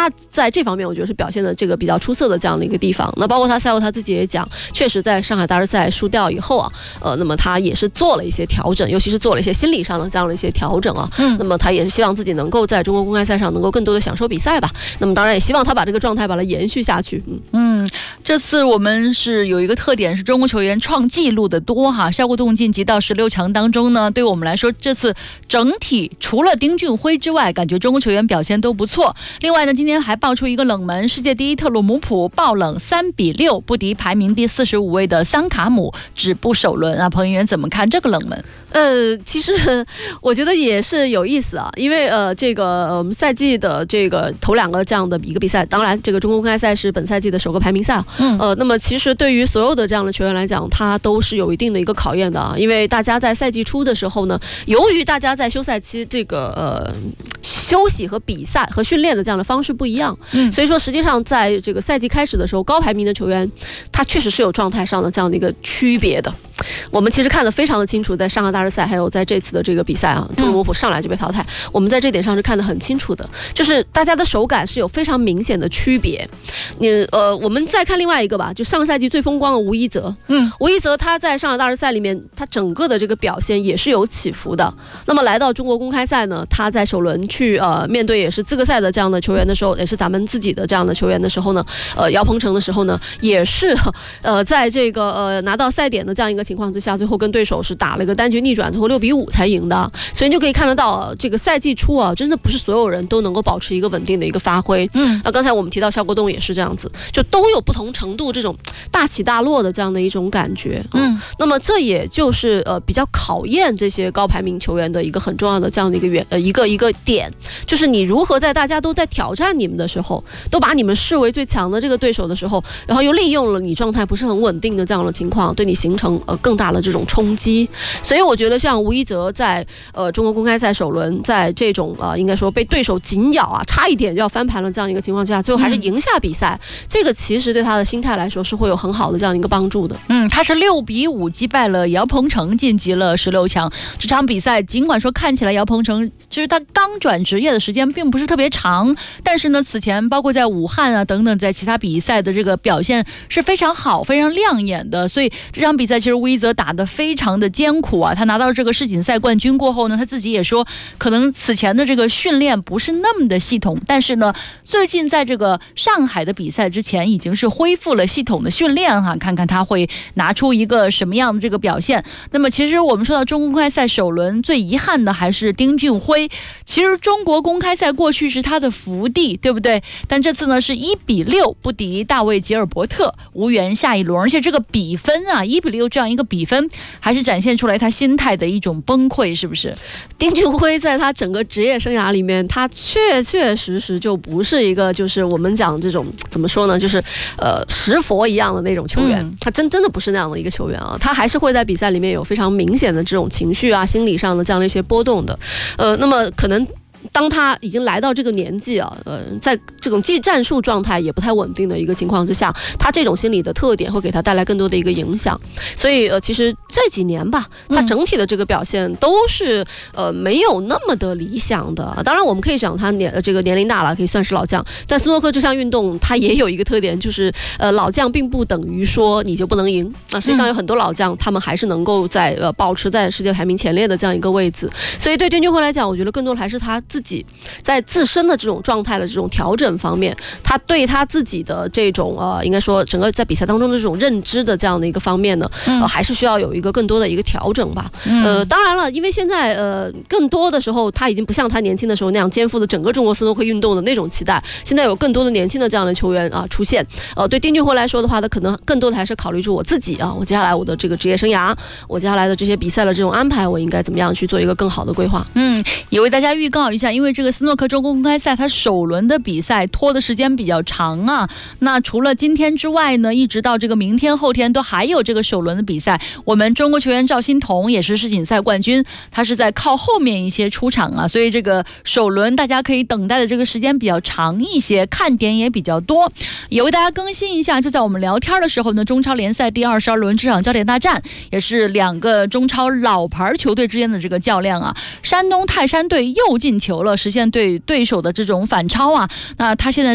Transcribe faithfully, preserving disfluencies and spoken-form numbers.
他在这方面我觉得是表现的这个比较出色的这样的一个地方。那包括他赛后他自己也讲，确实在上海大师赛输掉以后啊，呃，那么他也是做了一些调整，尤其是做了一些心理上的这样的一些调整啊。嗯，那么他也是希望自己能够在中国公开赛上能够更多的享受比赛吧。那么当然也希望他把这个状态把它延续下去。嗯嗯，这次我们是有一个特点，是中国球员创纪录的多哈。肖国栋晋级到十六强当中呢，对我们来说这次整体除了丁俊晖之外，感觉中国球员表现都不错。另外呢，今天还爆出一个冷门，世界第一特鲁姆普爆冷三比六不敌排名第四十五位的桑卡姆，止步首轮啊。彭议员怎么看这个冷门？ 呃，其实我觉得也是有意思啊，因为呃，这个我们、呃、赛季的这个头两个这样的一个比赛，当然这个中国公开赛是本赛季的首个排名赛啊。嗯。呃，那么其实对于所有的这样的球员来讲，它都是有一定的一个考验的啊，因为大家在赛季初的时候呢，由于大家在休赛期这个呃休息和比赛和训练的这样的方式不一样，嗯，所以说实际上在这个赛季开始的时候，高排名的球员他确实是有状态上的这样的一个区别的。我们其实看得非常的清楚，在上海大师赛还有在这次的这个比赛啊，特鲁姆普上来就被淘汰，嗯、我们在这点上是看得很清楚的，就是大家的手感是有非常明显的区别。你呃，我们再看另外一个吧，就上赛季最风光的吴一泽，嗯，吴一泽他在上海大师赛里面，他整个的这个表现也是有起伏的。那么来到中国公开赛呢，他在首轮去呃面对也是资格赛的这样的球员的时候，也是咱们自己的这样的球员的时候呢，呃，姚鹏程的时候呢，也是呃在这个呃拿到赛点的这样一个情况之下，最后跟对手是打了一个单局逆转，最后六比五才赢的。所以你就可以看得到，这个赛季初啊，真的不是所有人都能够保持一个稳定的一个发挥。嗯，那刚才我们提到肖国栋也是这样子，就都有不同程度这种大起大落的这样的一种感觉。嗯，嗯那么这也就是呃比较考验这些高排名球员的一个很重要的这样的一个原呃一个一个点，就是你如何在大家都在挑战你们的时候，都把你们视为最强的这个对手的时候，然后又利用了你状态不是很稳定的这样的情况，对你形成呃更大的这种冲击。所以我觉得像吴一泽在呃中国公开赛首轮，在这种呃应该说被对手紧咬啊，差一点就要翻盘了这样一个情况之下，最后还是赢下比赛，嗯、这个其实对他的心态来说是会有很好的这样一个帮助的。 嗯，他是六比五击败了姚鹏程，晋级了十六强。这场比赛尽管说看起来姚鹏程就是他刚转职业的时间并不是特别长，但是呢，此前包括在武汉啊等等，在其他比赛的这个表现是非常好、非常亮眼的。所以这场比赛其实吴一泽打得非常的艰苦啊。他拿到这个世锦赛冠军过后呢，他自己也说，可能此前的这个训练不是那么的系统，但是呢，最近在这个上海的比赛之前，已经是恢复了系统的训练哈，看看他会拿出一个什么样的这个表现。那么其实我们说到中国公开赛首轮，最遗憾的还是丁俊晖。其实中国公开赛过去是他的福地，对不对？但这次呢是一比六不敌大卫吉尔伯特，无缘下一轮。而且这个比分啊，一比六这样一个比分，还是展现出来他心态的一种崩溃，是不是？ 丁俊晖在他整个职业生涯里面，他确确实实就不是一个就是我们讲这种怎么说呢，就是呃石佛一样的那种球员，嗯、他真真的不是那样的一个球员啊，他还是会在比赛里面有非常明显的这种情绪啊、心理上的这样的一些波动的，呃，那么可能。当他已经来到这个年纪啊，呃，在这种技战术状态也不太稳定的一个情况之下，他这种心理的特点会给他带来更多的一个影响。所以呃，其实这几年吧，他整体的这个表现都是呃没有那么的理想的。当然，我们可以讲他年这个年龄大了，可以算是老将。但斯诺克这项运动它也有一个特点，就是呃老将并不等于说你就不能赢。那实际上有很多老将，他们还是能够在呃保持在世界排名前列的这样一个位置。所以对丁俊晖来讲，我觉得更多的还是他自己在自身的这种状态的这种调整方面，他对他自己的这种呃，应该说整个在比赛当中的这种认知的这样的一个方面呢，呃，还是需要有一个更多的一个调整吧。呃，当然了，因为现在呃，更多的时候他已经不像他年轻的时候那样肩负的整个中国斯诺克运动的那种期待，现在有更多的年轻的这样的球员啊出现。呃，对丁俊晖来说的话，他可能更多的还是考虑住我自己啊，我接下来我的这个职业生涯，我接下来的这些比赛的这种安排，我应该怎么样去做一个更好的规划。 嗯，也为大家预告一下，因为这个斯诺克中国公开赛它首轮的比赛拖的时间比较长啊，那除了今天之外呢，一直到这个明天后天都还有这个首轮的比赛。我们中国球员赵心童也是世锦赛冠军，他是在靠后面一些出场啊，所以这个首轮大家可以等待的这个时间比较长一些，看点也比较多。也为大家更新一下，就在我们聊天的时候呢，中超联赛第二十二轮这场焦点大战也是两个中超老牌球队之间的这个较量啊，山东泰山队又进球了，实现对对手的这种反超啊，那他现在